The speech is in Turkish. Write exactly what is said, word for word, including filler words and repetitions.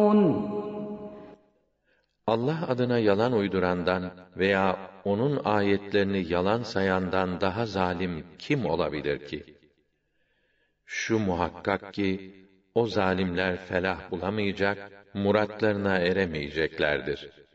Allah adına yalan uydurandan veya onun ayetlerini yalan sayandan daha zalim kim olabilir ki? Şu muhakkak ki, o zalimler felah bulamayacak, muratlarına eremeyeceklerdir.